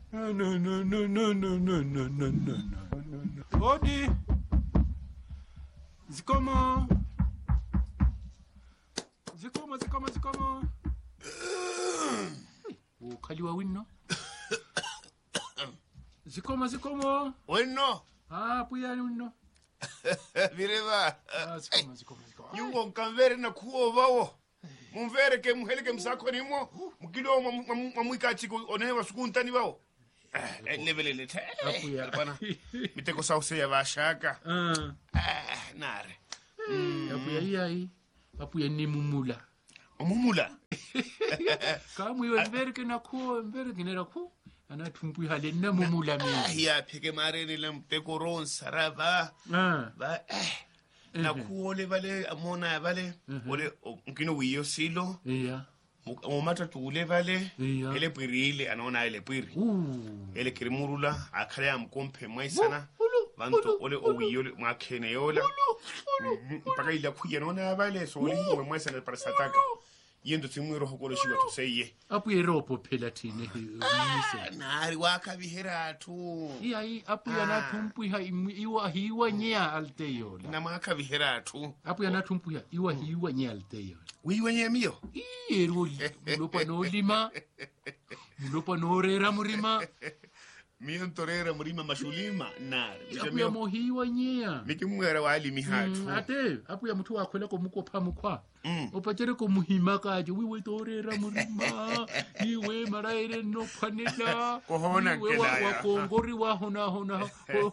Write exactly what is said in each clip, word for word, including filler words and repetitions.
No, no, no, no, no, no, no, no, no, no, no. Odi. Zikomo. Zikomo, zikomo, zikomo. Ukhaliwa wino. Zikomo, zikomo. Wino. Ah, puyani wino. Vireva. Ah, zikomo, zikomo, zikomo. Yungo nkamvere na kuo bawo. Mumvere ke muheleke msako nimo. Mukilo mamuika chiko onewa sukuntani bawo. Eh, levelele the. Apuya. Bana. Miteko sauce ya bashaka. Ah. Ah, nare. Apuya iyai. Apuya ni mumula. Mumula. Kamu yo mvereke na kuo, mvereke na kuo. Ana tumpu hale na mumula mi. Ya peke mare ni lamteko ron sarava. Ah. Ba eh. Na kuo le vale amona vale. Ole nkino wiyo silo. Iya. Umata tule vale. Iya. Ele pirile anaona ele piri. Uh. Ele kirimurula akale amkompe mwaisana. Vanto ole owiyo makene yola. Mpaka ila kuya nona vale so ole mwe mwaisana para sataka. Yendo timwiro hokolo shiwa tuseye. Apu yeropo pela tine. Nari waka bihera tu. Iya i apu ya na tumpu ha iwa hiwa nyea alteyola. Na maka bihera tu. Apu ya na tumpu ya iwa hiwa nyea alteyola. Wiwa nyea mio. Iye roli. Mulopa no lima. Mulopa no rera murima. Mio ntorera murima mashulima. Nari. Apu ya mohiwa nyea. Miki mwera wali mihatu. Mm, ate apu ya mtu wakwela ko muko pa mukwa. Mm. Opachere ko muhima kaje wiwe torera murima iwe maraire no panela Kohona iwe wa, kelaya. wa kongori wa hona hona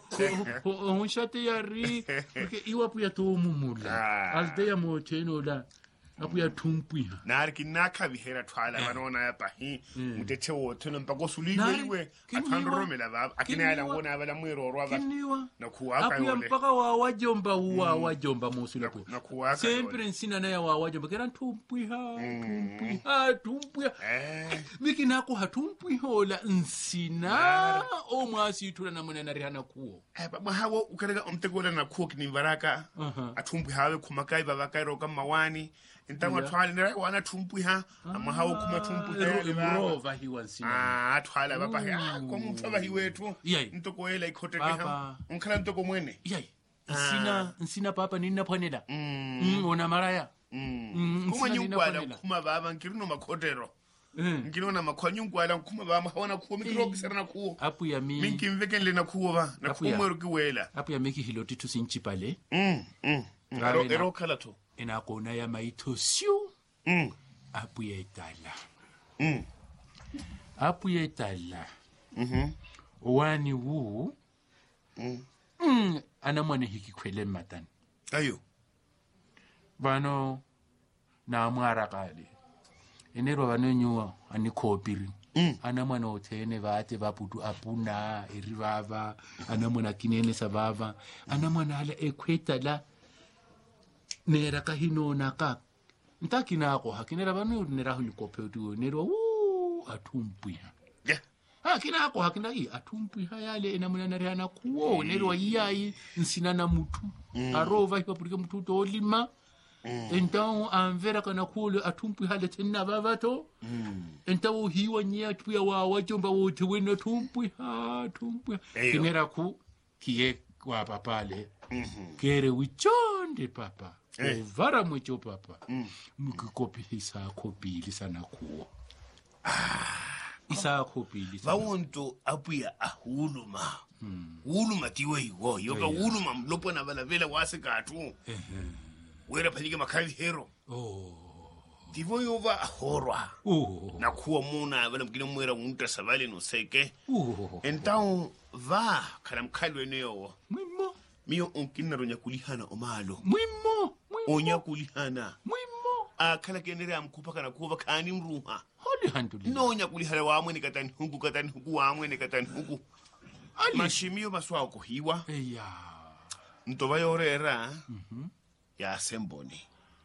honshate yari porque iwa puya to mumula Ah. aldeya mo cheno la apuya tumpiha Nari kinaka bihera twala banona ya pahi. Mutete wote mpako suliwe Nari, iwe. kiniwa. Atandro la baba. Akina Kiniwa. ya ngona abala mwiro rwaba. kiniwa Na kuwaka apuya yole. mpaka wa wajomba wa wajomba musula Na- na kuwaka sempre yole. nsina na ya wa wajomba kera tumpiha tumpiha tumpiha Eh. miki nako hatumpwihola nsina omwasi ithula namwena narihana kuwo Eh, baba hawo ukarega umtegola na kuo kinimbaraka. Aha. Atumpi hawe kumakai babakai roka mawani. Intama Yeah. twali nera wana tumpi ha. Ama hawo kuma tumpi ha. murova hiwa nsina Ah, twala baba he. Ah, kwa mfaba hiwetu. Iyai. Ntoko hela ikote Baba. keha. Unkala ntoko mwene. iyai nsina nsina papa nini naphwanela Mm, ona maraya Mm. Mm, Kuma nsina nyungwala ninaphwanela. kuma baba nkirino makotero. Mm. Nkino na makwa nyungwala kuma baba hawana kuo mikiro kisera na kuo. apu ya mi Minki mveke nle na kuo ba. Na Apu ya. kuo mweru kiwela. apu ya miki hiloti tusinchipale Mm. Mm. Rawe Ero na- ero kala to. enakona ya maithosio Mm. apu ya etala Mm. apu ya etala Mhm. owani wu Mm. mm, anamwane hikikhwele matani Ayo. bano na mwara kale enero banonyuwa anikopiri Mm. anamwana othene bate baputu apuna eribaba anamwana kinene sababa anamwana ala ekweta la nera kahinona ka ntakinako hakinera bano nera hulikopetu nero u atumpiha Yeah. hakinako hakina i atumpiha yale enamwana narihana kuwo nero yiyayi nsina na mutu arova hipapurike mutu tolima então anvera kana kulo atumpi hale tena babato então hiwa nya tuya wa wajomba wote wena tumpi ha tumpi Eyo. kinera ku kiye kwa papale kere wichonde papa Eh. vara mwecho papa mukikopi hisa kopili sana kuo isa kopili sana Vawonto apuya ahuluma. Huluma tiwe iwo. Yoka huluma mlopo na bala vela wase katu. Wera palike makavi hero. oh Tivo yova ahorwa. oh Na kuwa muna bala mkina mwera unta savali no seke. oh Então va kalamkalo eneyo. mwimo Mio unkina ronya kulihana omalo. mwimo mwimo Onya kulihana. mwimo Akala kenere amkupa kana kuwa kani mruha. holi handuli Nonya kulihana wa amwe ni katani huku katani huku wa amwe ni katani huku. ali Mashimio baswa ko hiwa. eya Ntoba yorera ya semboni.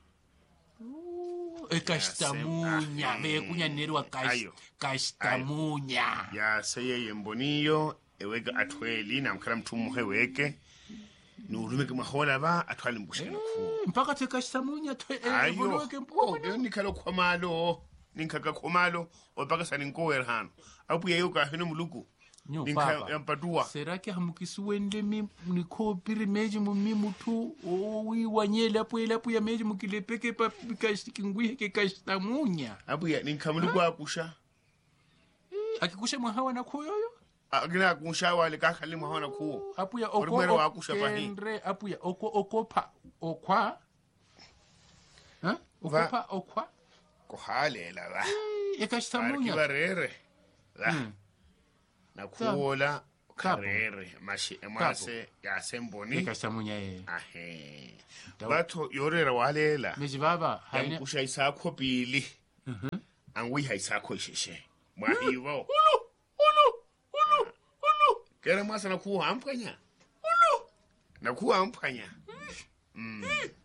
ekashtamunya Mm. bekunyanerwa Ayo. kashtamunya Ya seye yemboniyo ewega atweli na mkala mtumuhe weke. Nurume kamahola ba atwali mbushana ku. mpaka tekashtamunya Ayo. ebonweke Oh, mpona yo nikalo khomalo. Ninkaka khomalo opaka sani nkower hano. Apu yeyo ka hino muluku. Nyo, Ninka papa. yampatua. Será que hamukisuwende mi nikopiri meji mumi mutu owi wanyela pwela puya meji mukilepeke pa kashikingwi ke kashtamunya. Abuya ninka mlugu akusha. Akikusha mwahawa na kuyoyo? Agina akusha wale kakali mwana kuo. Apuya oko Orumero wakusha pahi. okendre apuya oko okopa okwa. Ha? Okopa okwa. Kohale la ba. Ekashtamunya. Barere. La. Na kuola karere mashi emase ya semboni. Ekashtamunya e. Ahe. Bato yorera walela. Meji baba haina. Yakusha isakho pili. Mhm. Angwi haisakho isheshe. Mwahivo. Ulu ulu ulu ulu. Kera masa na kuwa ampanya. Ulu. Na kuwa ampanya. Mm.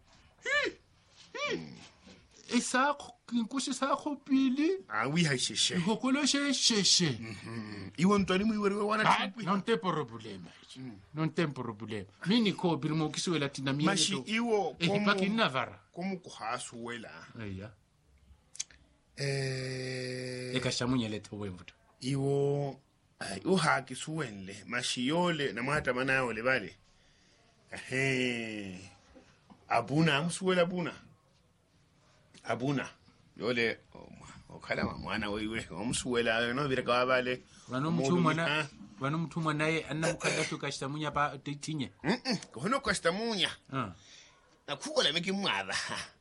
Isakho kinkushi sakho pili. Angwi haisheshe. Hokolo she sheshe. Iwo ntwani mwiweriwe wana Ah, tipu. non tem problema. Non tem problema. Mini ko birmo kisuela tina mi. Mashi iwo E komu paki navara. komu kuhasu wela. Eya. Eh E kashamunya leto wemvuto. iwo ai uhaki suwenle mashiyole namata manayo le bale. Ehe. Abuna amsuwela abuna. Abuna. Yole okhala mwana wewe omsuwela no bireka wabale. Vano mtumwa na vano mtumwa naye anna mukadatu kashamunya pa tinye. Mhm. Kono kwastamunya. Ah. Nakhukola meki mwaba.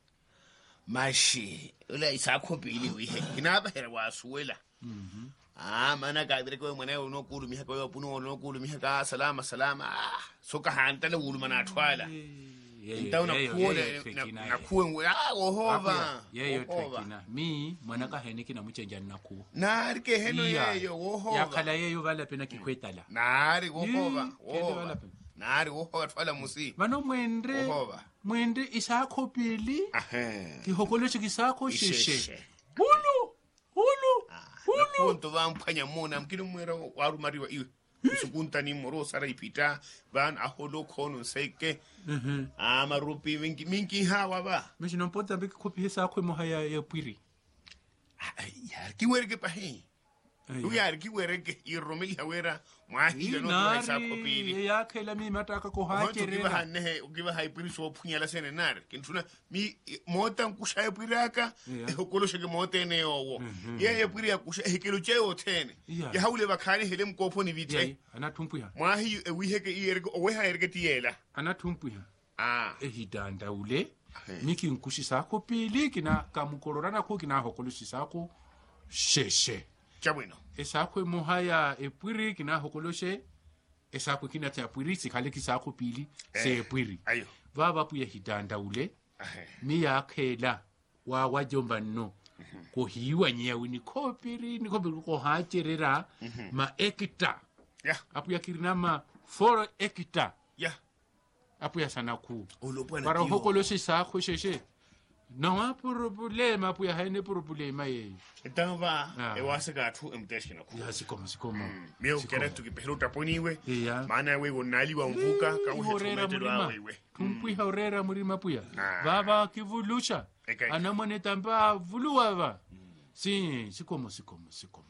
Mashi ula isakho pili wihe. Inaba hera wasuwela. Mhm. Ah mana ka dire ko mwana uno kulu miha ko puno uno kulu miha ka salama salama. Ah soka hanta le ulu mana twala. Então na kuola na kuwe ah ohova. Yeyo trekina. Mi mwana ka heniki na muchenja na ku. Nari ke heno yeyo ohova. Yakhala yeyo vala pena kikwetala. Nari ohova. Kende Ohova. wala pena. Nari ohova twala musi. Vano mwendre Ohova. mwendre isakho pili. Ahe. Kihokolo chikisakho sheshe. Isheshe. Hulu hulu Na ponto vampanya mona mkini mwera warumariwa iwe. Sukunta ni moro sara ipita van aholo kono seke. Mhm. Ah marupi minki minki hawa ba. Mishi non pota biki kopi hisa kwe moha ya ya pwiri. Ay ya kiwereke pa he. Uyar kiwereke iromeli hawera mwahi no tuwa isa kopili. Ya kela mi mataka ko Honto kiba hakerera. hanne ukiba haipiri so punya la sene nar. Kintuna mi mota nkusha yapiraka Yeah. ehokolo shege mote ne owo. Ye yapiri ya kusha ehekelo cheo tene. Yeah. Ya haule bakani hele mkopo ni vite. Yai, anatumpu ya. Mwahi wiheke iyerge oweha yerge tiyela. Anatumpu ya. Ah. Ehidanda ule. Ahe. Miki nkushi sako pili kina kamukororana ko kina hokolo sisako sheshe. Chabwino. Esakwe moha ya epwiri kina hokolo she. Esakwe kina ta pwiri sikale kisako pili se epwiri. Ayo. Baba puya hidanda ule. Ahe. Mi ya khela wa wajomba no ko hiwa nyewe ni kopiri ni kopiri ko hacherera ma ekita Ya. apu ya kirina ma four ekita Ya. apu ya sana ku Olopo na para tiyo. hokolo se sa ko sheshe no ha problema apu ya haine problema ye Então va, Ah. eu acho que a tu emteshe na ku. ya sikoma sikoma Meu kera tukipehera utaponiwe. Yeah. Maana wewe nali wa mvuka ka horera uhetumete murima wewe. tumpi horera murima puya Ah. baba kivulusha Eka- anamone tamba vuluwa ba si sikoma sikoma sikoma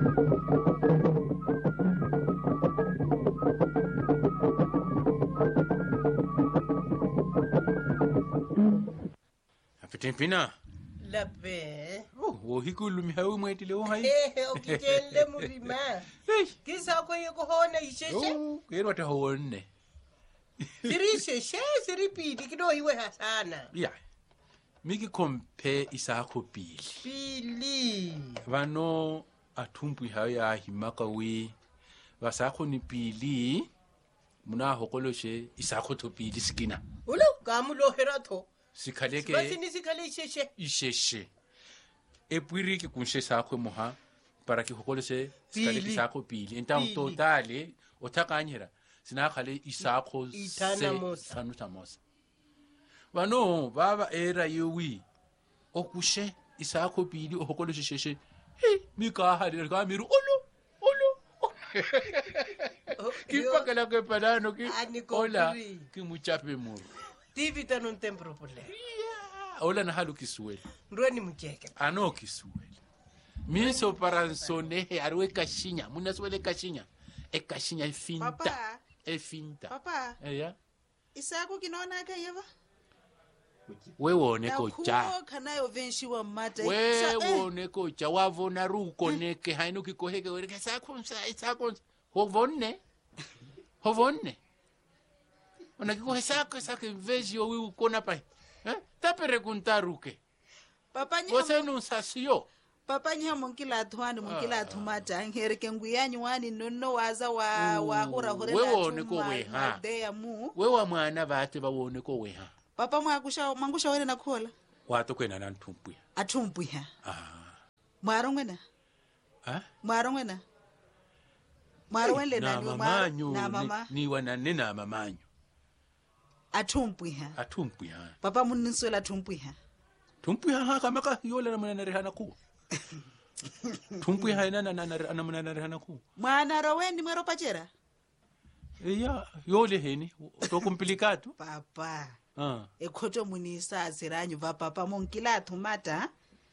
Apetimpina. Lape. Oh, wo hikulu mi hawi mwetile wo hai. Ehe, ukitende murima. Hey. Kisa kwenye kuhona isheshe. Oh, kero ta hawonne. Siri sheshe, siri pili, kido iwe hasana. Ya. Miki kompe isako pili. Pili. Vano atumpu haya himaka we. Vasako ni pili. Muna hokoloshe isako to pili skina. Ulo, kamu loherato. Sikaleke Basi nisikale isheshe. isheshe. Epwiri ki kunshe sakwe moha para ki hokoloshe sikaleke Pili. isako pili. Entam Pili. totale otakanyera. Sinakale isako Itana se mosa. sanuta mosa. Vano baba era yewi okushe isako pili ohokoloshe sheshe. Hey, mika hali ka miru olo olo. Kipa kala ke padano ki Ani ko ola pili. ki muchape muru. Tivita non tem problema. Ola na halu kiswele. Ndweni mcheke. Ano kiswele. Miso para nsone he arwe kashinya. Muna swele kashinya. ekashinya efinta Papa. efinta Papa, eya isako kinaona kayeva? we wone kocha Nakuo kanayo venshiwa mata. we wone kocha wavona rukoneke hainu kikoheke wereke sakonsa isakonsa hovonne hovonne ona kikohe sako sako vezi yo wiu kona pai eh tapere kuntaruke Papa nyi wose nunsasiyo Papa nyi monkila athwani monkila athumata ngereke nguyanyu wani nonno waza wa wa hura hura we wone ko we ha Deya mu. we wa mwana bate bawone ko we ha Papa mwakusha mwangusha wena nakhola. wato kwena nantumpwi Athumpu ha. ah Mwaro ngwena. ha Mwaro ngwena. Mwaro wele na nani mamanyu na mama. ni wana nena mamanyu Athumpu ha. atumpwi ha Papa munniswela athumpu ha. tumpwi ha kama ka yola na mwana rehana ku tumpwi ha na na na na mwana rehana ku Mwana roweni mwero pachera. eya yole heni to complicado Papa. ah Ekhoto munisa aziranyu va papa monkila athumata.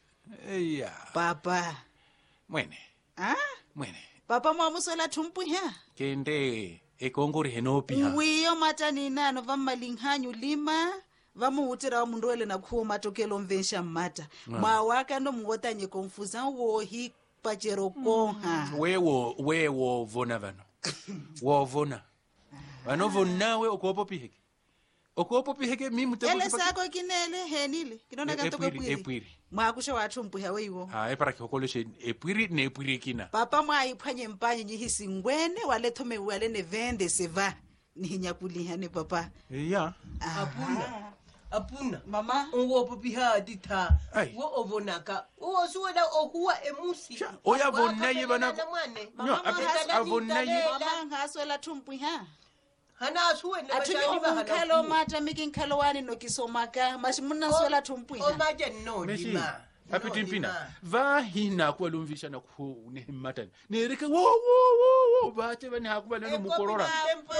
eya Papa. mwene Ah? mwene Papa mwamuswela thumpu ha. kende ekongori henopi ha Uwiyo mata ni nano va malinghanyu lima va muhutira wa mundu wele na khuo matokelo mvensha mata. Mwawaka ndo muwota nye konfuza wo hi pachero koha. wewo wewo vona vano wo vona vano vonawe okopo piheke okopo piheke mi mutebo Ele sako kinele henile. Kinona kanto epwiri pwiri. epwiri Mwakusha wa thumpu ha weiwo. ah epara ke hokoloshe epwiri ne epwiri kina Papa mwa iphanye mpanye nyihisi ngwene wale thome wale ne vende seva. Nihinyakulihane papa. eya apuna apuna Mama. uwo piha dita Ai. wo ovonaka uwo suwela okuwa emusi oya vonaye bana mwane no apes avonaye Mama ngaswela thumpu ha. hana asuwe ne Athunyo mkhalo mata miki nkhalo wani nokisomaka mashimuna swela thumpu ha. omaje no Meshi, lima apiti mpina va hina kwa lumvisha na ku ne mata nereke wo wo wo wo bate bani hakuba leno mukorora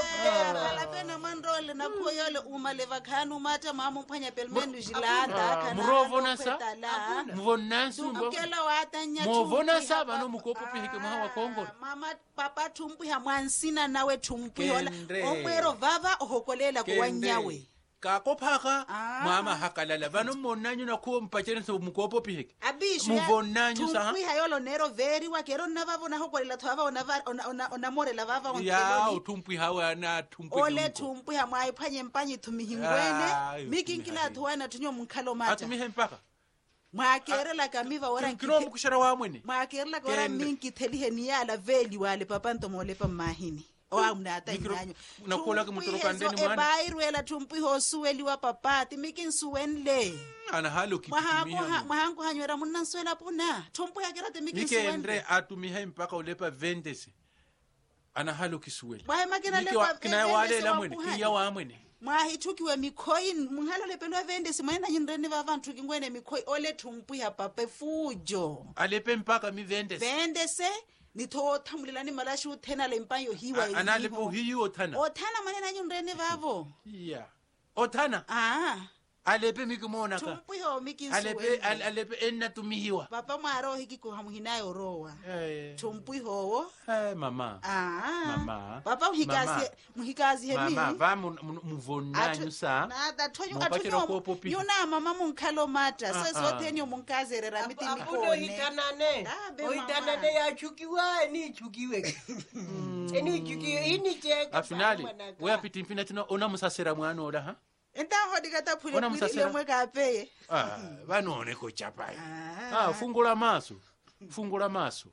La pena mandole na koyole uma leva khanu mata mamu mphanya pelmenu jilanda Ah, kana. murovona sa mvona sumbo Ukelo watanya movona sa bano mukopo piheke mwa wa kongo Mama papa thumpu ha mwansina nawe thumpu yola. Kendre. Omwero vava ohokolela kuwanyawe. kako phaka Ah. mama hakalala vano monanyo na ku mpachere so mukopo piheke Abisho Muvonanyo sa, ha? thumpu ha yolo nero veri wa kero na vava na hokolela thava ona va ona ona ona morela vava on ya keloni. utumpwi hawa na tumpwi Ole thumpu ya mwai phanye mpanyi thumihingwene Ai, mikinkila thumihai. thuwana thunyo mkhalo mata atumihe mpaka mwakerela kamiva ora kiro mukushara wa mwene mwakerela ora Kendre. minki thelihe ni yala veli wale papa ntomole pa mahini owa mna ata Mikro- inyanyo unakola ke mutoroka ndeni mwana. ebairwela thumpu ho suweli wa papati mikin suwenle ana halo mwahangu kitumia mwahangu hanywera munna swela puna thumpu ya kerate mikin mikendre suwenle atumihe mpaka ulepa vendese ana halo kisuwele mwahe makena Miki lepa wa- kina vendese walela wa mwene kuhani. kiya wa mwene mwahithukiwe mikhoi munghalo lepelwa vende simwena nyinreni va vanthu kingwene mikhoi ole thumpu ya pape fujo alepe mpaka mi vendese vende se nitho thamulelani malashi uthena le mpanyo hiwa A- ana alepe uhiyo thana othana manena nyinreni vavo ya othana ah alepe mikimona ka thumpu yo alepe mikinsuwe al- alepe enna tumihiwa papa mwaro hikiko hamuhinayo rowa eh thumpu howo eh mama ah Mama. papa muhikazi Mama. muhikazi hemi mama va muvonanyo sa nadathoyo Mupakela athunyo kopo pi- yona mama munkhalo mata Ah, sesothenyo munkazerera miti apuno mikone hitanane Ah, be ohitanane mama. yachukiwa enichukiwe enichukiwe inicheka afinali we apiti mpina tino ona musasera mwana ola ha entahodikataphule Ona musasera. mwe kapeye ah vanone ko chapai Ah. ah fungula maso fungula maso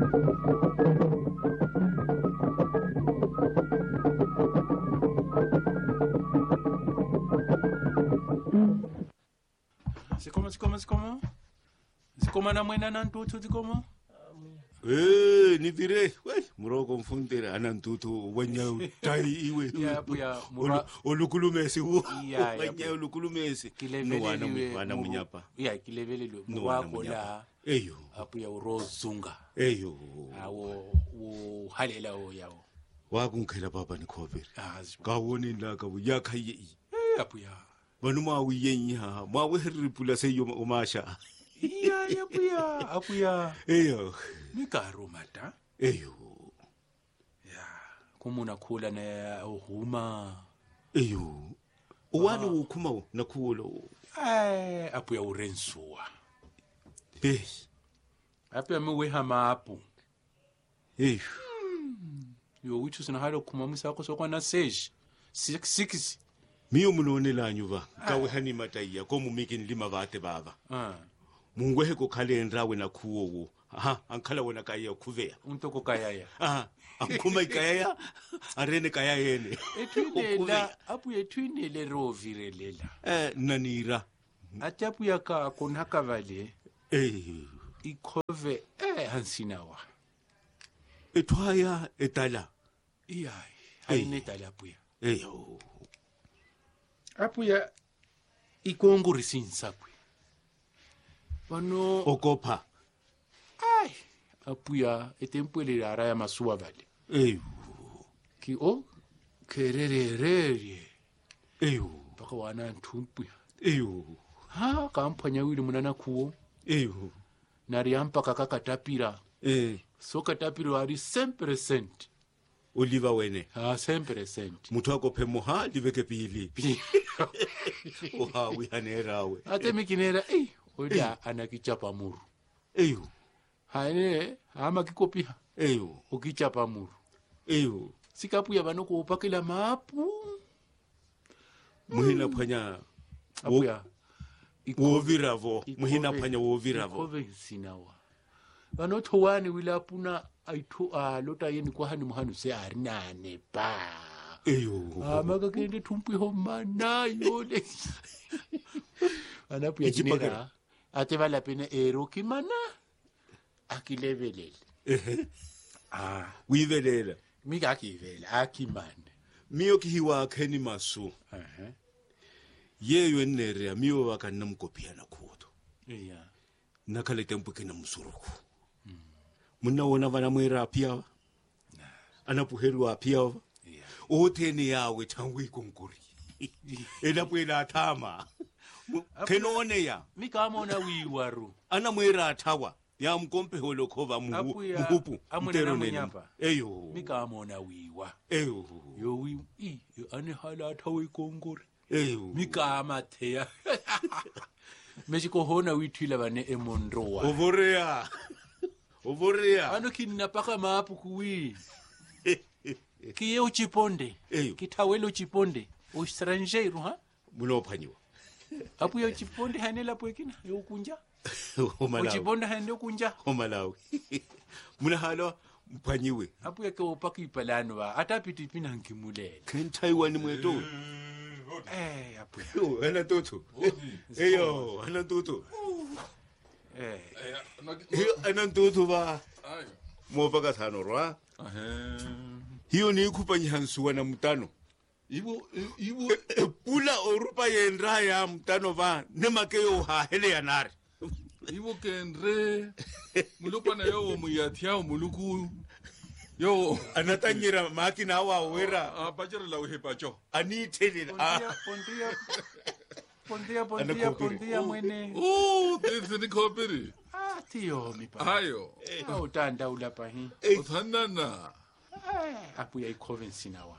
sikoma sikoma sikoma sikoma na mwena na ntutu sikoma Eh, nivire we muroko mfundire ana ntutu wanya tai iwe Ya, buya, mura- olukulumesi wo Ya, ya, wanya buya. olukulumesi no wana mu- wana munyapa ya kilevelelwe no wana muwakola munyapa eyo apuya urozunga eyo awo uhalela wo yawo wakunkhela baba nikhobere azi kawoni la ka yakha ye apuya banuma uyenya mawe ripula seyo umasha iya ya apuya apuya eyo mikaro mata eyo ya kumuna khula na uhuma eyo wani ukhuma nakhulo ai apuya urensuwa eh apuya miweha mapu eyo yo withi sina halo khuma misakho sokwana seji six six miyo munonelanyu ba kawe hani mataiya ko mumikin lima bate baba ah mungwehe ko khale ndrawe nakhuwo wo aha ankhala wona kaya khuvea untoko kayaya aha ankhuma ikaya arene kaya yene etwinela apuya etwinele rovirelela eh nanira atapuya ka kona kavale eh ikhove eh hansinawa ethwaya etala iyai hayinetala apuya eyo apuya ikongurisinsa apuya vano okopha ai apuya etempwele ara ya masuwa vale eyo ki o kerererere eyo baka wana ntumpuya eyo ha kamphanya wili munana kuwo eyo nari ampaka kakatapira eh so katapira ari cent percent oliva wene ha cent percent muthu akophe moha liveke pili oha wihanerawe ate mikinera eh oda anakichapa muru eyo hane hama kikopiha eyo ukichapa muru eyo sikapuya vano kuupakela mapu muhina phanya apuya woviravo muhina phanya woviravo ikove sinawa vano thowani wilapuna aithu alota yeni kwahani muhanu se ari nane ba eyo amaka kende thumpiho manayo le anapuya jinera ate vala pene ero kimana akilevelele ehe ah wivelela mika akivela akimane miyo kihiwa kheni masu ehe yeyo nere miyo wakanna mkopia na khuto iya nakale tempo kina musuruku munna wona vana mwera pia anapuherwa pia otheni yawe thangwi konkuri elapwela athama kenone ya mika amona wiwaru ana mwera athawa ya mkompe holokhova muhupu amuna munyapa eyo mika amona wiwa eyo yo wi i ane hala athawe konkuri eyo mika amathea mejiko hona withila bane emonroa ovorea ovorea ano kinapaka mapu kuwi kiye uchiponde eyo kitawelo uchiponde o stranger ha munophanyiwa apu ya uchiponde hanela pwekina yokunja omalawi uchiponde hande kunja omalawi muna halo mphanyiwe apu ya ke opaka ipalano ba atapiti pina nkimulele ken taiwan mweto eh apu yo ana toto eyo ana toto eh hiyo ana toto ba mo paka thano rwa hiyo ni kupanya hansuwa na mutano ibo ibo pula orupa yendra ya mutano va nemakeyo ha hele yanari ibo kenre mulukwana yo muyathia muluku yo anatanyira makina wa wera apachera la uhepacho ani thelele ah pondia pondia pondia pondia mwene oh this ni koperi ah tio mipa hayo au tanda ulapa hi uthanana apu ya icovensi nawa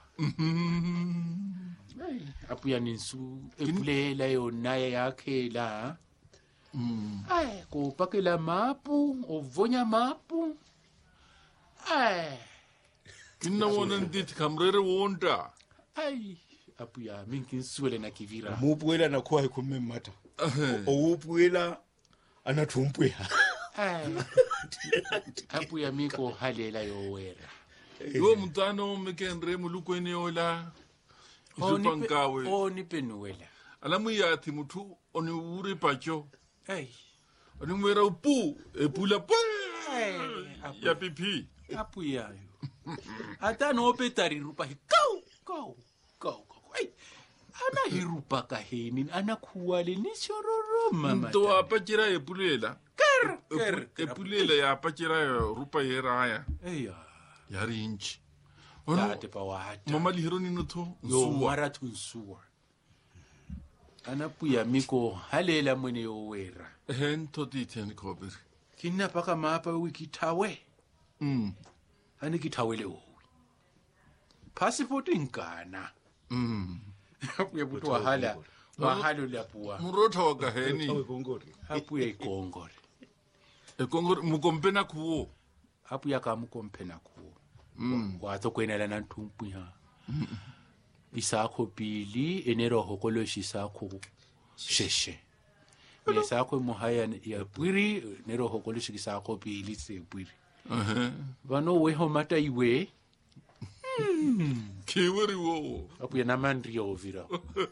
apu ya ninsu epulela yona yakhe la ai kupakela mapu ovonya mapu ai kinna wona nditi kamrere wonda ai apu ya minkinsuele na kivira mupuela na kwa kumemata oupuela anathumpweha ai apu ya miko halela yowera yo mutano mekenre mulukweni ola isupankawe oni penuela alamu yathi muthu oni uri pacho ai oni mwera upu epula pa apu ya pipi apu ya ata no petari rupa hi kau kau kau ai ana hirupa ka heni ana khuwale ni shororo mama to apachira epulela ker ker epulela ya apachira rupa yeraya eya yari inchi tate pa wata mama lihiro ni notho yo mara tunsuwa ana puya miko halela mwene yo wera hen to dithen kobir kinna paka mapa wiki tawe mm ani kitawele wo passport inkana Mm. apuya buti wahala wahalo lapua Murotha wa kaheni. apuya ikongore Ekongore mukompena kuwo. apuya kamukomphena kuwo wato kwenela na nthumpu ha isakho pili eneroho koloshi isakho sheshe isakho mohaya ya pwiri neroho koloshi isakho pili se pwiri Ehe. vano weho mata iwe Kiwiri wo. apuya namandriya ovira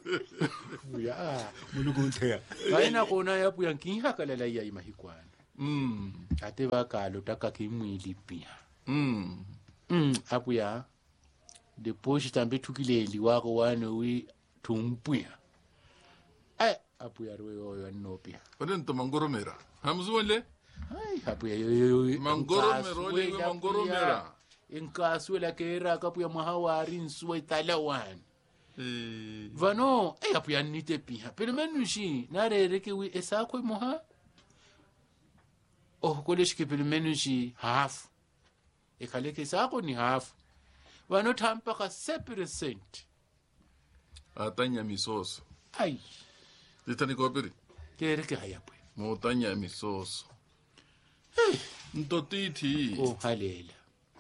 ya Mulukunthea. vaina kona yapuya nkinhakalala iya imahikwana Mm. ate vakalo takakimwili pia Mm. mm apuya depois tambe thukileli wako wane wi thumpuya ai apuya rwe oyo anopia Ode nto mangoromera. Hamzuwele? ai apuya yo Mangoromero ole mangoromera. inkaswela kera kapuya mahawari nsuwa itala wane Eh. vano ai apuya nite pia pero menushi narereke wi esakwe moha oh koleshike pero menushi half ekaleke sako ni half vano thampa ka sepercent Atanya misoso. ai Ditani kopiri. kereke hayapwe Motanya misoso. Ntotiti. o halela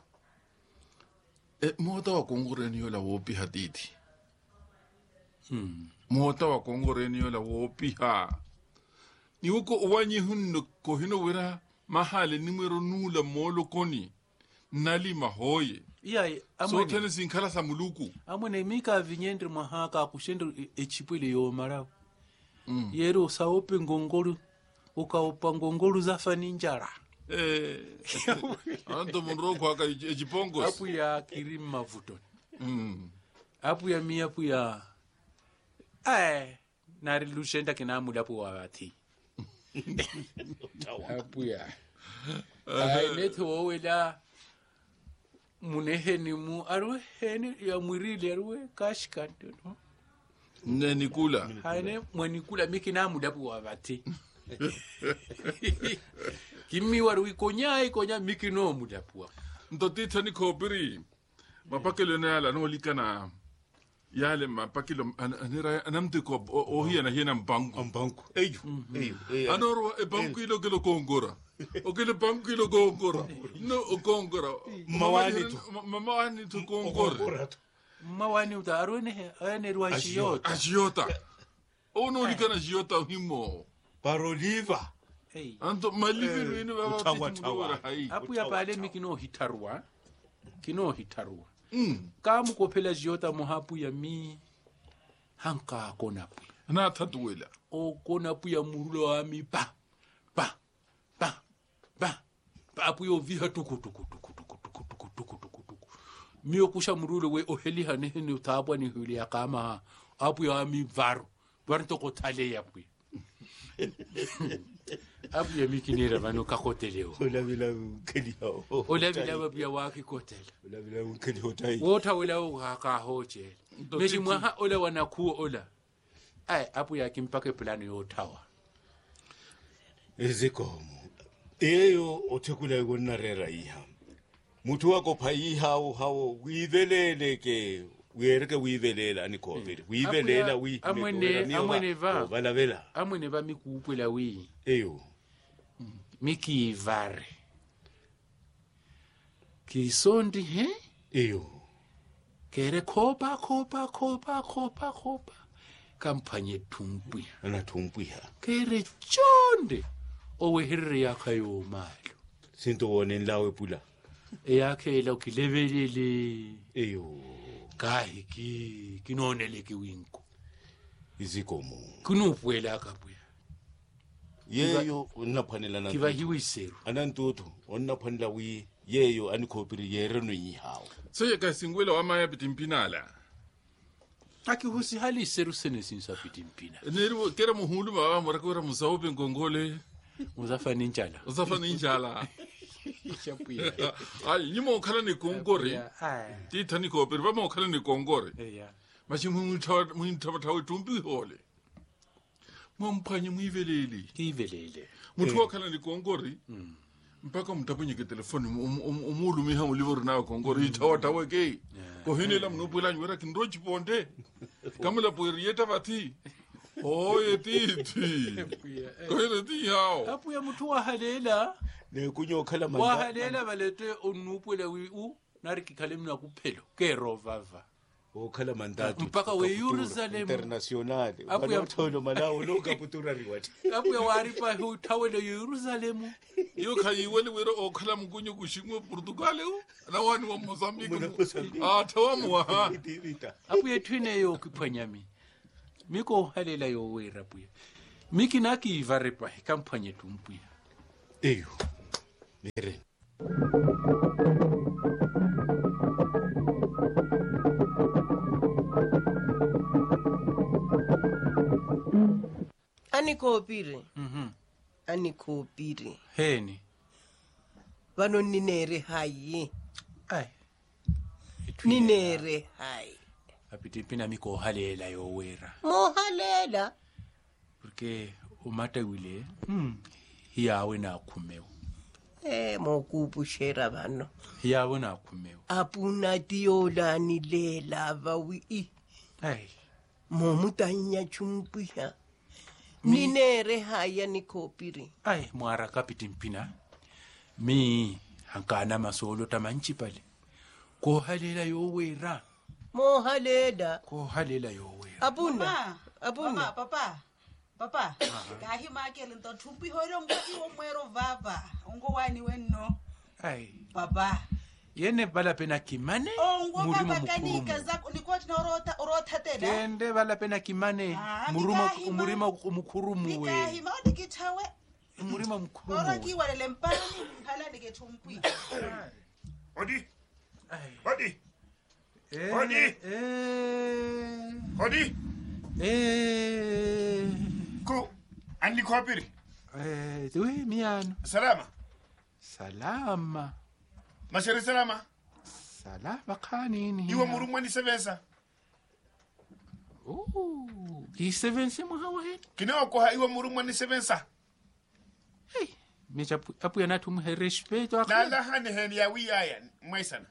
E mota wa kongoreni yola wopi haditi. mm Mota wa kongoreni yola wopi ha. Ni uko uwanyi hunno ko hino wira mahali nimero nula molo koni. Nali mahoye. iya So amwene tene sinkhala sa muluku. amwene mika vinyendre mahaka kushendre echipwile yo mara Mm. yero saope ngongolu ukaopa ngongolu zafa ninjara Eh. Anto munro kwa ka ejipongos. apu ya kirim mavuton Mm. apu ya mi apu ya ai nari lushenda kinamu lapu wati apu ya ai neto wowela muneheni mu arwe heni ya mwirili arwe kashkanto no Ne nikula. haine mwenikula mikinamu lapu wati kimi waru ikonya ikonya mikino mudapua Ntotita ni kopiri. Mapakelo na yala no likana. Yale mapakelo anira anamte ko ohia na hina mbangu. Ambanku. Eyo. Eyo. Eyo. Anoro e banku ilo kilo kongora. O kilo banku ilo kongora. No o kongora. Mawani tu. Mawani tu kongora. mawani uta arwene ane ruashiyota Ajiota. O no likana jiota himo. Paroliva. hey Anto malivi wini baba utawa, piti tawa. mdora hai. apu ya pale mikino hitarwa kino hitarwa Mm. kamu kopela jiyota mohapu ya mi hanka konapu Na tatuwela. o konapu ya murulo wa mi pa pa pa pa pa apu yo viha tuku tuku tuku tuku tuku tuku tuku tuku tuku miyo kusha murulo we oheli haneheni utabwa ni huli ya kama apu ya mi varu varu ko tale ya pu apu ya mikinira vano kakoteleo Olavila ukeli hao. olavila vapia wakikotela Olavila ukeli hotai. wota wela ukakahoche meshi mwaha ola wanakuo ola ai apu ya kimpake plano yotawa Ezikomo. Eyo othekula ikonarera iha. Mutu wako phayi hawo hawo wivelele ke uyereke wivelela ni kopiri. Wivelela wi. amwene amwene va Balavela. amwene va mikupela wi Eyo. mikivare kisondi he Eyo. kere kopa kopa kopa kopa kopa kampanye tumpi Anathumpiha. kere chonde oweherere yakhayo malo Sinto wone nlawe pula. eyakhela ukilebelele Eyo. kahi ki kinonele ki winko Izikomo. kunupwela kabuya Yeyo onaphanela na. kiva hiwiseru Anantutu onaphanela wi yeyo anikopiri yereno yihawo. Seye kasingwela wa maya bitimpinala. akihusi hali seru sene sinsa pitimpina Neri kera muhulu baba morakora musaope ngongole. uzafani njala Usafa ninjala. chapuya Ai nyimo khala ni kongore. ai Ti thani ko per ba mo khala ni kongore. eya Machi mu thawa mu thawa thawa tumbi hole. Mo mphanye mu iveleli. kivelele Muthu wa khala ni kongore. Mpaka mtaponye ke telefoni umulu miha ulivori na kongore thawa thawa ke. kohinela mnopwela nywera kinro chiponde kamela poirieta vati oye titi kohine ti yao apuya muthu wahalela nekunyokhala manda wahalela balete onupwele wi u narikikhale mna kuphelo kerovava okhala mandatu mpaka we Jerusalem international Apu ya- banotholo malawo lokaputura riwati apuya waripa uthawele Jerusalem iyo khayiwele wera okhala mkunyu kushimwe Portugal u na wani wa Mozambique ah tawamu wa Ita. apuya twine yo kiphwanyami miko halela yo wera apuya miki naki ivarepa kamphwanye tumpuya eyo mere anikopire mhm anikopire heni vanoninere hayi ai ninere hayi apiti pina miko halela yo wera mohalela porque umata wile mm hiyawe na khumeo e mokubushera vano hiyawe na khumeo apuna tiolani le lava wi ai momutanya chumpuya ninere haya nikopiri ai mwara kapiti mpina mi hankana masolo tamanchi pale ko halela yo wera mohalela ko halela yo wera apuna Papa, apuna papa papa kahi makele nto thupi horo ngoti omwero vava ungo wani wenno ai papa yene bala pena kimane ongo murimo baba kanika mukuru zako nikoti na urota urota tena kende bala pena kimane Ah, murimo mikahima. murimo mukuru muwe nikahi maudi kitawe murimo mukuru oro muwe kiwalele mpani mpala niketumpwi Odi, ai odi, eh Odi. eh odi. eh Ku andi kopiri. eh tuwe miano Salama. salama Mashere salama. salama khanini Iwe murumwa ni sevensa. oh kisevense mwawa he Kinao kwa iwe murumwa ni sevensa. mecha apu yana tum he respeto Na akha la hane hen ya wiyaya mwaisana.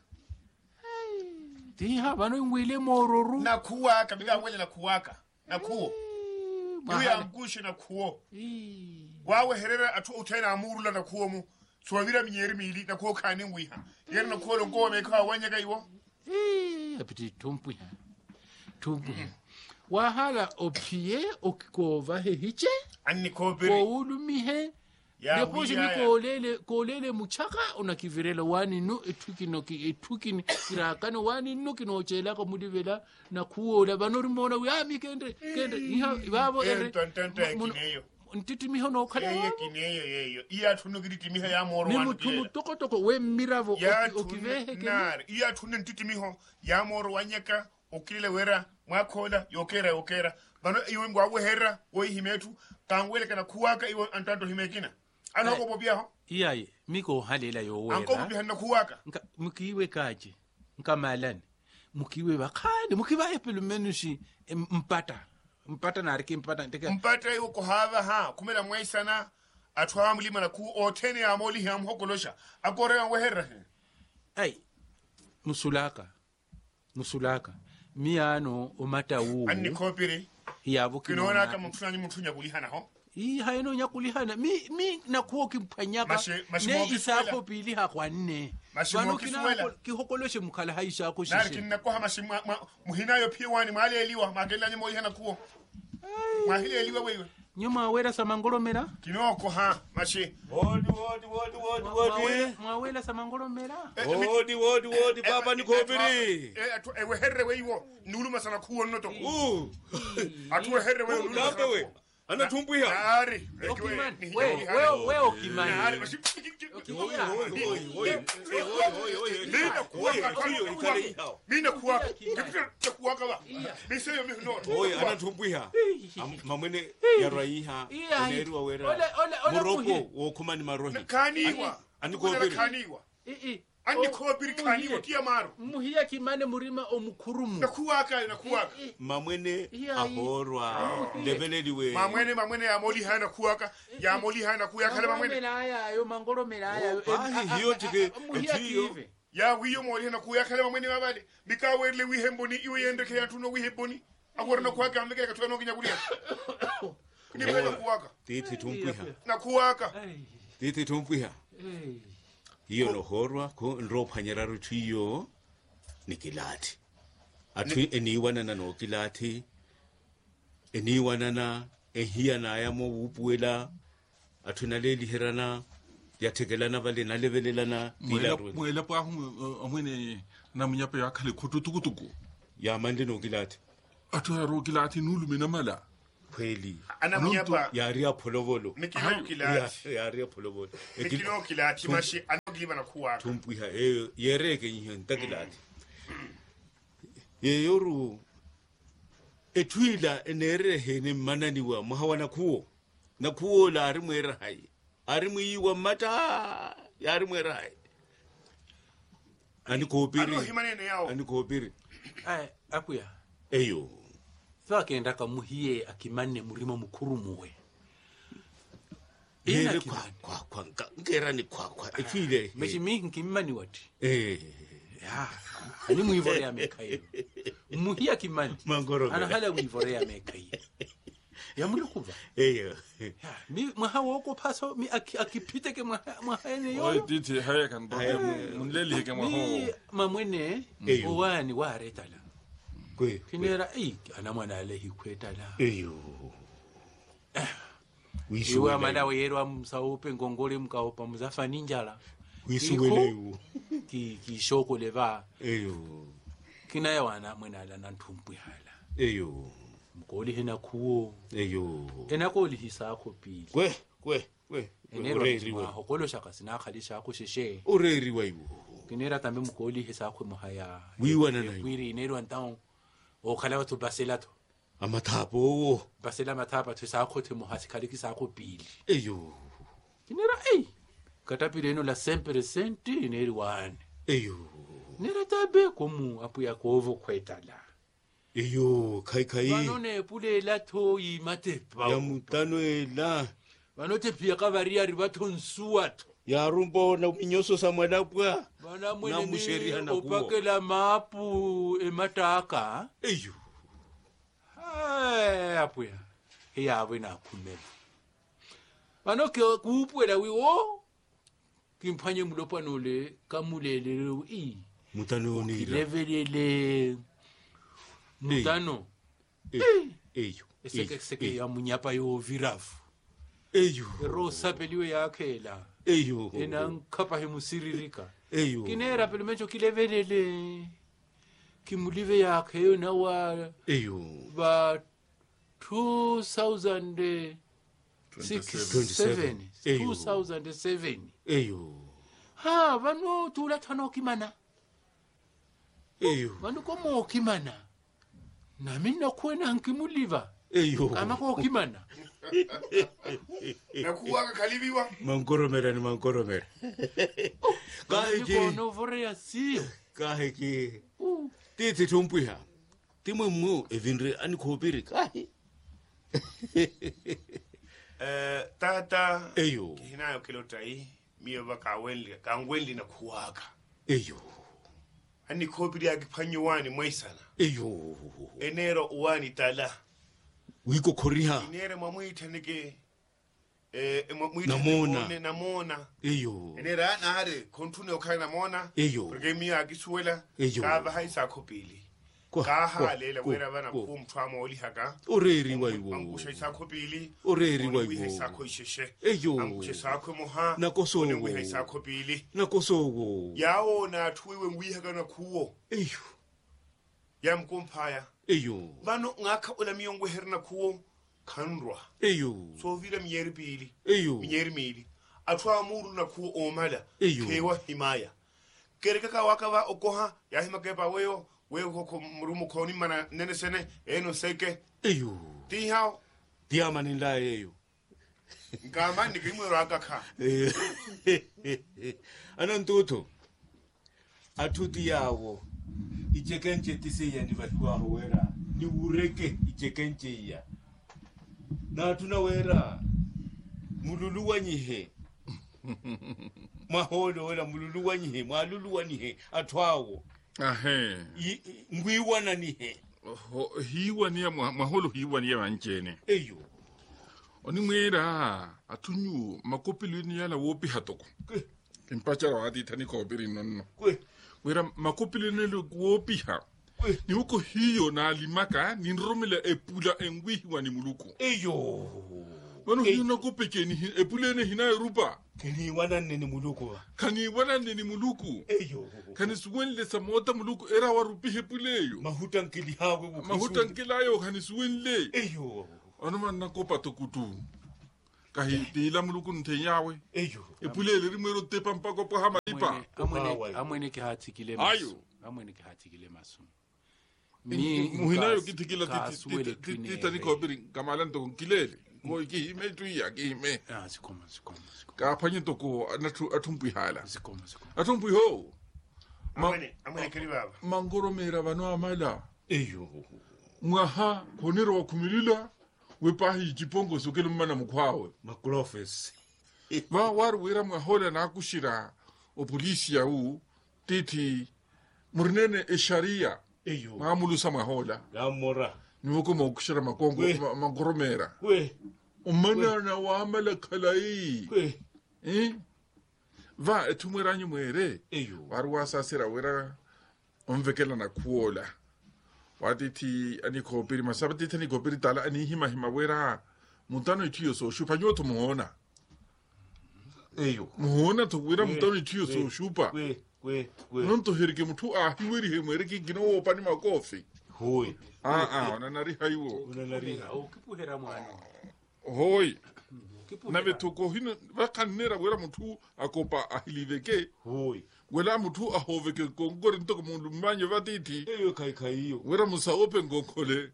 ti ha bano ngwile mororu Na kuwa kabiga wele na kuwaka. Na kuo. Iwe ya mgushi na kuo. Wawe herera atu utaina amurula na kuo mu. Suwavira minyeri mili na kuo kani mwiha. Yeri na kuo longo mekawa wanyaka iwo. apiti tumpu ha tumpu wahala opie okikova he hiche Ani kopiri. ko ulumihe Ya depoje ni wiyaya. kolele kolele muchaka unakivirela wani no etuki no ki etuki ni kirakano wani no kino chela ko mudivela na kuola banorimona ya mikende kende iha babo Eh, ere tontente kineyo. ntiti miho no khala Yeye kineyo yeyo. Iya tunu gidi miha ya moro ni wanu mutu kilela. mutoko toko we miravo Ya okivehe tunu ke nar. Iya tunu ntiti miho ya moro wanyaka. Okilele wera. Mwakola yokera yokera. Bano iwe ngwawe hera. Woi himetu. Kangwele kana kuwaka iwe antanto himekina. Ano ko bobia ho. iyaye miko halela yo Anko wera bobia na kuwaka. nka mukiwe kaje nkamalani mukiwe bakhali mukiba epelu menushi em- mpata mpata na ariki mpata ndeka Mpata iwe ko hava ha. Kumela mwaisana. Atwa mlima na ku otene ya moli ya mhokolosha. Akore ya wehera he. ai musulaka musulaka miano omata wu Ani kopiri. yabo Kinaona kama mtunani mtunya kulihana ho. i hayeno nyakulihana mi mi nakuo kimphanyaka Mashe- mashe ne mo isako kiswela. pili ha kwanne Mashe mo bano kiswela. kina kihokoloshe mukhala ha isako Nari shishe kinna ko hamashi muhinayo pia wani mali eliwa magela nyamo ihana kuo. Mahili eliwa wewe. nyoma wera samangolomera Kinoko ha mashi. wodi wodi wodi wodi wodi mwawela mwawela samangolomera wodi wodi wodi papa nikopiri Eh atu ewe herre weiwo nuluma sana kuo noto. uh Atu herre wewe nuluma gambe we sana. ana tumbuya Nari. okimani we we we okimani Nari mashi. oye oye oye oye oye Mina kuwaka Oye, kwa ikale kuwaka. hao. Mina kuwaka. Kipita kuwaka ba. Miseyo mi no. oye ana tumbuya mamwene yaraiha Iya, oneru wera ole ole ole muhi muroko wokumani marohi Kaniwa. Ani Kukula kopiri. kaniwa. i i Ani kopiri kaniwa kia maro. muhiya kimane murima omukurumu Na kuwaka na kuwaka. mamwene Iya, ahorwa leveleliwe Mamwene mamwene ya moli hana kuwaka. Ya moli hana kuwaka la mamwene. mangolomera ayayo mangolomera ayayo Oh, bahi, hiyo tike- muhiya etiyo. kive ya wiyo mo hena ku ya khala mamweni babale bika werle wi hemboni iwe yende ke yatuno wi hemboni akorna ku aka ambeke katwa no kinya kulia ni bela kuwaka titi tumpiha na kuwaka titi tumpiha hiyo no horwa ko nro phanyera ruthiyo nikilati athu eniwana na no kilati eniwana na ehia na ya mo upuela athu na le liherana ya thekelana ba le na lebelelana dila moela pa go amene na munyape ya khale khututukutuku ya mande no kilati athu ya ro kilati nulu mina mala kweli ana munyapa ya ria pholovolo nikilo kilati ya ria pholovolo nikilo kilati mashi anogliba na kuwaka tumpiha eh yereke nyo ntakilati ye yoru etwila enere hene manani wa mahawana kuo na kuo la ari mwera hai ari mwiwa mata ya ari mwera hai ani kopiri ano himanene yao ani kopiri ai akuya eyo fakenda kamuhiye akimane murima mukuru muwe Yere ina kwa kimani kwa kwa ngera ni kwa kwa etwile mechi mingi kimani wati eh ya ani muivore ya mekayo muhiya kimani Mangoro ana hala muivore ya mekayo ya muri kuva eyo ya mi mwahawo ko paso mi akipite ke mwahene oy yo titi haya kan ba munleli ke mwa ho mi mamwene Eyo. owani wa retala kwe kinera ei ana mwana alehi kwetala eyo iwe wisuwe amanda weyerwa msaupe ngongole mkaopa muzafani njala wisuwe ki ki shoko leva eyo kina ya wana mwena ala nantumpu hala eyo mkoli hena kuo eyo ena koli hisako pili kwe kwe kwe enero ureriwe mwa hokolo shaka sina khali shako sheshe ureriwe iwo kinera tambe mkoli hisako muhaya Wiwana na iwo. wiri enero antao o khala watu baselato amathapo basela mathapa tu sako te muhasi khali kisako pili eyo kinera ei katapile eno la sempre senti eneri wane eyo nera tabe komu apu ya kovo kwetala eyo kai kai vanone pulela thoyi matepa ya mutano ela vanote pia kavariari vatonsuwato ya rumbo na minyoso samwela pwa vana Na musheria mwene na kuwo. opakela mapu emataka eyo Ai, apuya iyavo inakhumela vanoke kuupwela wiwo kimphanye mulopanole kamulele i mutano onira levelele mutano eyo eseke seke ya munyapa yo virafu eyo ro sapeliwe yakhela eyo ena nkhapa he musiririka eyo kinera pelemencho kilevelele kimulive yakhe yona wa eyo ba two thousand seven Eyo. two thousand seven eyo ha vano tula thano kimana eyo vano komo kimana nami nakhwena nkimuliva eyo ama ko kimana na kuwaka kalibiwa mankoromera ni mankoromera kahe ki kono vore ya sio kahe ki titi tumpiha timwe mu evinre ani kopiri kahe eh tata eyo hinayo kilotai miyo baka wenli kangwenli na kuwaka eyo ani kopiri akiphanyo wani mwaisana eyo enero uwani tala wiko koriha inere mamwitanike eh Namona. namona namona eyo enera na hare kontune okana namona Eyo. porque mi akisuela Eyo. kava haisa kopili Kwa- ka kwa- halela kwa- wera bana kwa- kumthwamo oli haka oreri wa iwo angusha isakopili Oreri wa wihe iwo. sakho isheshe Eyo. angusha sakho moha Nakoso. one wihe sakopili nakosowo yawo na thuwe ngwihe kana kuwo eyo yamkumphaya eyo bano ngakha ola miyongwe herna kuwo khanrwa eyo so vile miyeri pili eyo miyeri mili athwa muru na kuwo omala Eyo. kewa himaya kereka ka wakava okoha ya himakepa weyo weyo ko murumu khoni mana nene sene eno seke eyo ti hao diamani la eyo ngama nikimwero akakha Eh, anantuto atuti yawo ichekenche tisiya ni vatwaho wera ni ureke ichekenche ya na tuna wera mululu wanyihe maholo wela mululuwa nihe mwaluluwa nihe atwawo ahe ngwiwana nihe hiwa niya maholo hiwa niya manjene eyo oni mwera atunyu makopili niya la wopi hatoko impachara wadi tani kopiri nonno wera makopili niya la wopi ha ni uko hiyo na alimaka ni nromela epula engwi wani muluku eyo wano hiyo na kopeke ni epule ne hina erupa kani wana nini muluku kani wana nini muluku eyo kani suwenle samota muluku era warupi hepule yo mahuta nkili hawe mahuta nkila yo kani suwenle eyo wano man nakopa tokutu kahi tila muluku nte yawe eyo epule le rimero tepa mpako pa hama ipa amwene amwene ke hatikile maso ayo amwene ke hatikile maso muhinayo kitikila titani kopiri kamalan to kilele ko ki hime tu ya ki hime ah sikoma sikoma ka panye to ko anatu atumpi hala sikoma sikoma atumpi ho amwene amwene kali baba mangoro mera bano amala eyo mwaha konero wakumilila wepahi jipongo sokele mana mukwawe maklofes va waru wera mwahola na kushira o polisi ya u titi murnene e sharia eyo maamulu sama hola gamora niwoko mokushira makongo mangoromera kwe umana na wamala kalai kwe eh va etumwera nyumwere eyo waru wasasira wera omvekela na kuola watiti ani kopiri masabati tani kopiri tala ani hima hima wera mutano itiyo so shupa nyoto muona eyo muona to wera mutano itiyo so shupa kwe kwe kwe nonto herike mutu a hiweri hemwere ki gino opani makofi hoi ah ah onanari haiwo unanariha ukipuhera mwana hoi na betuko hino vakanera wera mutu akopa ahiliveke hoi wela mutu ahoveke kongore ntoko mundu mbanye vatiti eyo kai kai yo wera musa open ngokole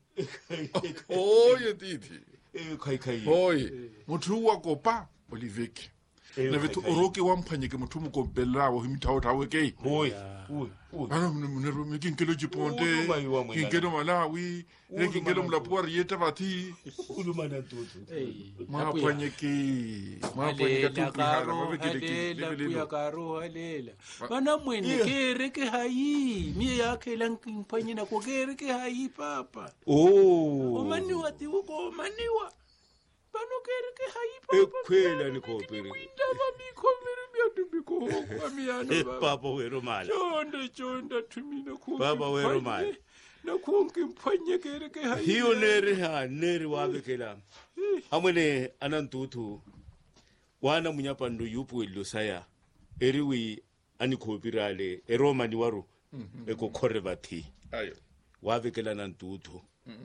oye titi eyo kai kai oye mutu wakopa oliveke na betu oroke wampanyeke mutu mukobelawo himitawo taweke hoi hoi ana mnero mikinkelo jiponte kinkelo malawi kinkelo mlapuari yeta vati ulumana toto mwapanyeke mwapanyeke tupihala mavekele kuya karo halela bana mwene kere ke hayi mie yake lankipanye na ko kere ke hayi papa oh omaniwa ti uko omaniwa bano kere ke hayi papa ekwela ni kopiri ndaba mikomere miatumiko kwa miano papa wero mala chonda chonda tumina ku baba wero mala na kuonke mpanye kere ke hayi hiyo nere ha nere wabekela amwene anantutu wana munyapandu yupu ilusaya eriwi ani kopirale eroma ni waru eko khore bathi ayo wabekela nantutu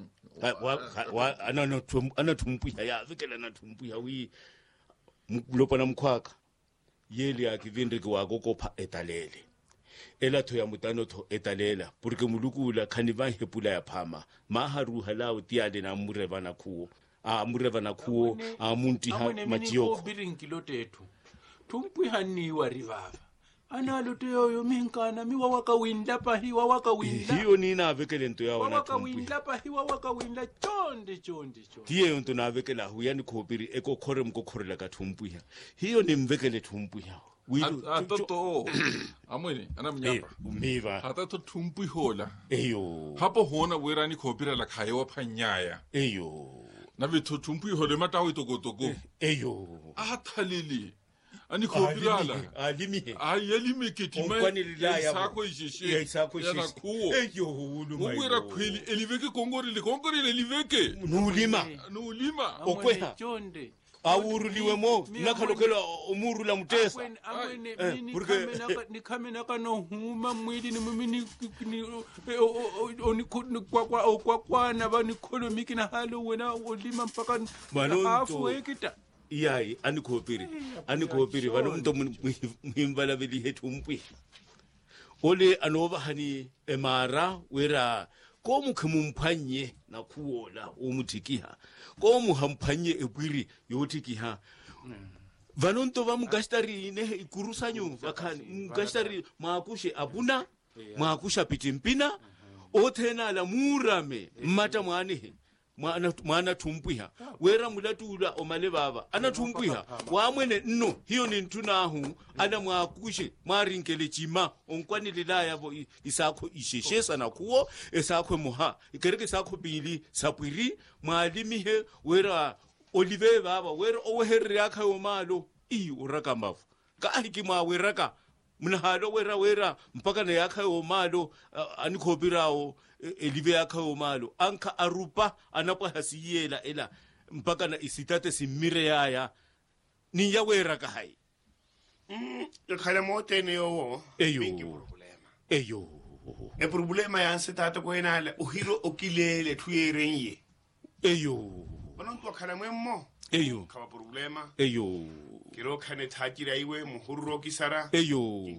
wa ana ana tumpuya ya vekela na tumpuya wi lopana mkhwaka yeli akivindiki wako kopha etalele ela to ya mutano to etalela porque mulukula khani va hepula ya phama maharu halawo tiale na mureva na khuo a mureva na khuo a munti ha majiyoko ko birinkilo tethu tumpuya niwa rivava analo teyo minkana miwa waka winda pa hiwa waka winda hiyo nina avekele nto ya wana waka winda pa hiwa waka winda chonde chonde chonde tiye nto na avekela huyani khopiri eko khore mkokhorela ka thumpuya hiyo ni mvekele thumpuya wilu atoto amwene ana mnyapa umiva hata to thumpu hola eyo hapo hona wera ni khopira la khayo phanyaya eyo na vitho thumpu hole matawi tokotoko eyo athalili ani khopilala alimi ayelimi kitima sakho ishishe ya sakho ishishe eyo uluma ubera khwili eliveke kongori le kongori le liveke nulima nulima okweha chonde awuruliwe mo nakhalokela umuru la mutesa amwene mini kamena ni kamena kana huma mwili ni mimi ni oni kwa kwa kwa kwana bani kolomiki na halo wena ulima mpaka afu ekita iyai anikhopiri anikhopiri vano mnto mhimbala veli hethu mpwi ole anova hani emara wera ko mukhumumphanye na khuola umuthikiha ko muhamphanye ebwiri yothikiha vano nto va mugastari ne ikurusanyu vakhani mugastari maakushe abuna maakusha pitimpina othena la murame mmata mwane mwana mwana tumpwiha wera mulatula omale baba ana tumpwiha wamwene nno hiyo ni ntunahu ana mwakushe mwarinkele chima onkwanilila yabo isakho isheshesa na kuwo esakho muha ikereke sakho bili sapwiri mwalimihe wera olive baba wera oweherre yakha omalo i uraka mafu kahiki mwa weraka mnahalo wera wera mpaka na yakha omalo uh, anikhopirawo elive yakha omalo anka arupa anapa hasiyela ela mpaka na isitate simire yaya ni ya wera ka hai mm khala motene yo eyo problema eyo e problema ya nsitata ko enala uhiro okilele thuyerenye eyo bononto khala mwemmo eyo kha problema eyo kiro khane thakira iwe muhurro kisara eyo